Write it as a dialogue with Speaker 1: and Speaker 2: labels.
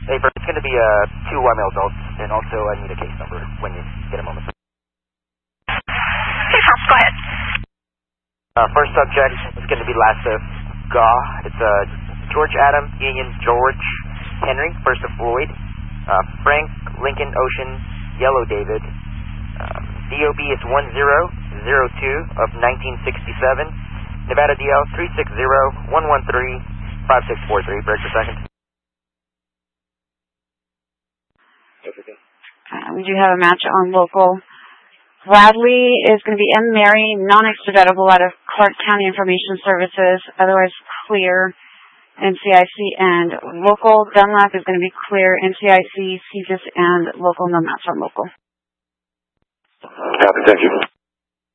Speaker 1: Hey, Bert, it's going to be 2 male adults, and also I need a case number when you get a moment.
Speaker 2: Okay, go ahead.
Speaker 1: First subject is going to be Lassa Gaw. It's George Adam, Union George Henry, first of Floyd, Frank Lincoln Ocean, Yellow David. DOB is 1002 of 1967. Nevada DL 360-113-5643. Bridge a second.
Speaker 3: We do have a match on local. Bradley is going to be M. Mary, non-extraditable out of Clark County Information Services, otherwise clear, NCIC, and local. Dunlap is going to be clear, NCIC, CGIS, and local, no match on local.
Speaker 4: Copy, thank you.